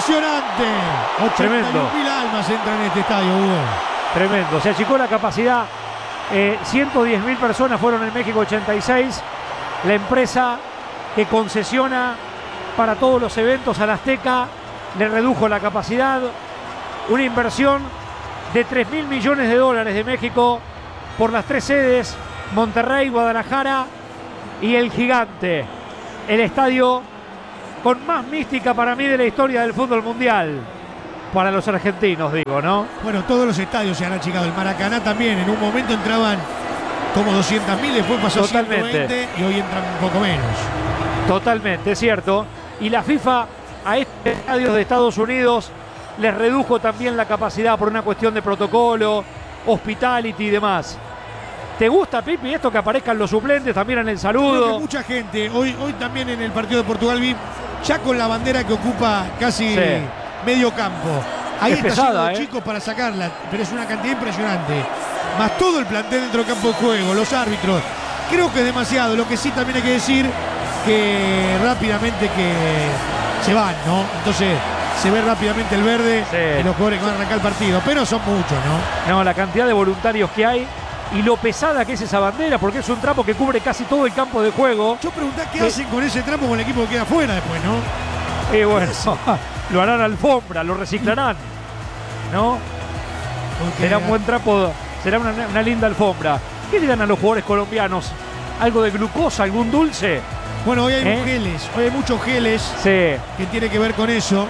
Impresionante. 81.000 almas entran en este estadio, Hugo. Tremendo. Se achicó la capacidad. 110.000 personas fueron en México 86. La empresa que concesiona para todos los eventos al Azteca le redujo la capacidad. Una inversión de $3.000 millones de México por las 3 sedes, Monterrey, Guadalajara y el Gigante. El estadio con más mística para mí de la historia del fútbol mundial. Para los argentinos, digo, ¿no? Bueno, todos los estadios se han achicado. El Maracaná también. En un momento entraban como 200.000, después pasó 120 y hoy entran un poco menos. Totalmente, es cierto. Y la FIFA a estos estadios de Estados Unidos les redujo también la capacidad por una cuestión de protocolo, hospitality y demás. ¿Te gusta, Pipi, esto que aparezcan los suplentes también en el saludo? Creo que mucha gente, hoy también en el partido de Portugal vi, ya con la bandera que ocupa casi medio campo. Ahí es está pesada, lleno de chicos para sacarla, pero es una cantidad impresionante. Más todo el plantel dentro del campo de juego, los árbitros. Creo que es demasiado. Lo que sí también hay que decir que rápidamente que se van, ¿no? Entonces se ve rápidamente el verde y los jugadores que van a arrancar el partido. Pero son muchos, ¿no? No, la cantidad de voluntarios que hay y lo pesada que es esa bandera, porque es un trapo que cubre casi todo el campo de juego. Yo pregunté qué hacen con ese trapo con el equipo que queda afuera después, ¿no? Y bueno, lo harán alfombra, lo reciclarán, ¿no? Porque será un buen trapo, será una linda alfombra. ¿Qué le dan a los jugadores colombianos? ¿Algo de glucosa, algún dulce? Bueno, hoy hay geles, hoy hay muchos geles que tiene que ver con eso.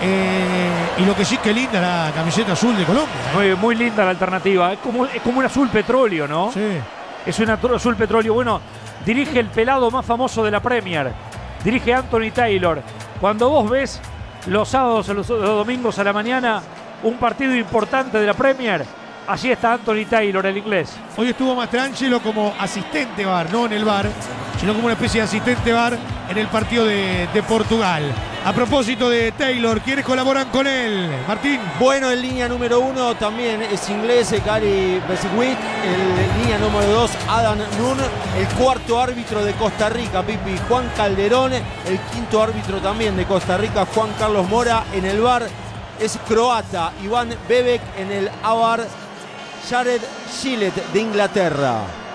Y lo que sí es que linda la camiseta azul de Colombia. Muy linda la alternativa. Es como un azul petróleo, ¿no? Sí. Es un azul petróleo. Bueno, dirige el pelado más famoso de la Premier. Dirige Anthony Taylor. Cuando vos ves los sábados o los domingos a la mañana un partido importante de la Premier, allí está Anthony Taylor, el inglés. Hoy estuvo Mastrangelo como asistente VAR, no en el VAR, sino como una especie de asistente VAR en el partido de Portugal. A propósito de Taylor, ¿quiénes colaboran con él? Martín. Bueno, en línea número 1 también es inglés, Gary Beswick. En línea número 2, Adam Nunn. El cuarto árbitro de Costa Rica, Pipi, Juan Calderón. El quinto árbitro también de Costa Rica, Juan Carlos Mora. En el VAR es croata, Iván Bebek. En el AVAR, Jared Gillett de Inglaterra.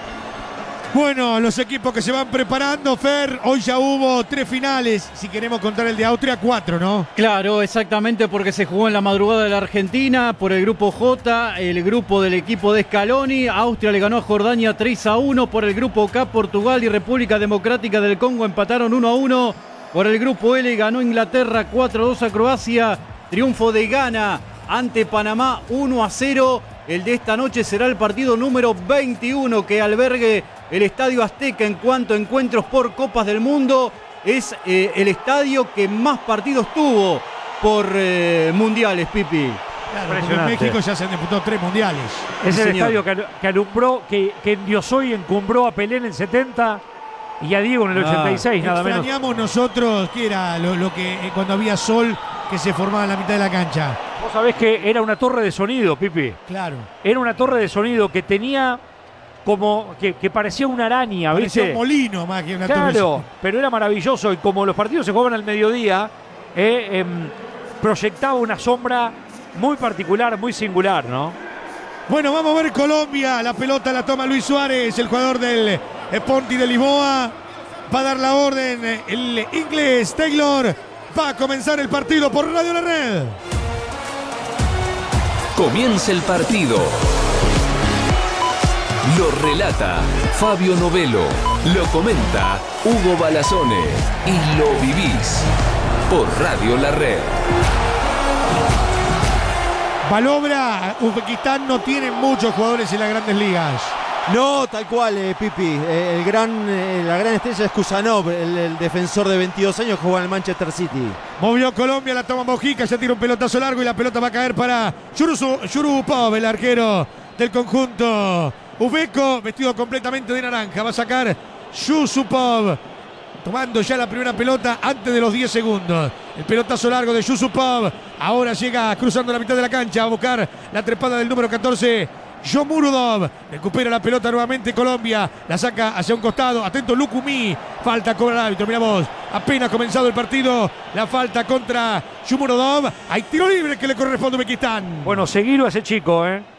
Bueno, los equipos que se van preparando, Fer, hoy ya hubo 3 finales, si queremos contar el de Austria, 4, ¿no? Claro, exactamente, porque se jugó en la madrugada de la Argentina por el grupo J, el grupo del equipo de Scaloni. Austria le ganó a Jordania 3-1. Por el grupo K, Portugal y República Democrática del Congo empataron 1-1. Por el grupo L ganó Inglaterra 4-2 a Croacia. Triunfo de Ghana ante Panamá 1-0. El de esta noche será el partido número 21 que albergue el Estadio Azteca en cuanto a encuentros por Copas del Mundo. Es el estadio que más partidos tuvo por mundiales, Pipi. Claro, porque en México ya se han disputado 3 mundiales. Es el estadio que alumbró, que endiosó y encumbró a Pelé en el 70 y a Diego en el 86, nada menos. Extrañamos nosotros, que era lo que cuando había sol, que se formaba en la mitad de la cancha. Vos sabés que era una torre de sonido, Pipi. Claro. Era una torre de sonido que tenía como que parecía una araña, ¿viste? Parecía un molino más que una torre. Claro, pero era maravilloso y como los partidos se jugaban al mediodía, proyectaba una sombra muy particular, muy singular, ¿no? Bueno, vamos a ver Colombia. La pelota la toma Luis Suárez, el jugador del Ponti de Lisboa. Va a dar la orden el inglés Taylor. Va a comenzar el partido por Radio La Red. Comienza el partido. Lo relata Fabio Novello. Lo comenta Hugo Balazone. Y lo vivís por Radio La Red. Balobra, Uzbekistán no tiene muchos jugadores en las grandes ligas. No, tal cual, Pipi. La gran estrella es Kusanov, el defensor de 22 años que juega en el Manchester City. Movió Colombia, la toma Mojica, ya tira un pelotazo largo y la pelota va a caer para Yurupov, el arquero del conjunto uzbeco, vestido completamente de naranja. Va a sacar Yusupov, tomando ya la primera pelota antes de los 10 segundos. El pelotazo largo de Yusupov. Ahora llega cruzando la mitad de la cancha a buscar la trepada del número 14, Shomurodov. Recupera la pelota nuevamente Colombia. La saca hacia un costado. Atento Lucumí. Falta cobra el árbitro. Mira vos. Apenas comenzado el partido. La falta contra Shomurodov. Hay tiro libre que le corresponde a Uzbekistán. Bueno, seguilo a ese chico, ¿eh?